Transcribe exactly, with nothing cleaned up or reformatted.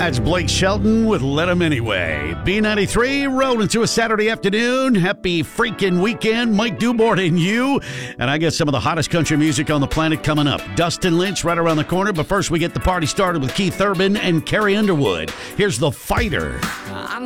That's Blake Shelton with Let 'Em Anyway. B ninety-three, rolling to a Saturday afternoon. Happy freaking weekend. Mike Dubort and you. And I got some of the hottest country music on the planet coming up. Dustin Lynch right around the corner. But first, we get the party started with Keith Urban and Carrie Underwood. Here's The Fighter. I'm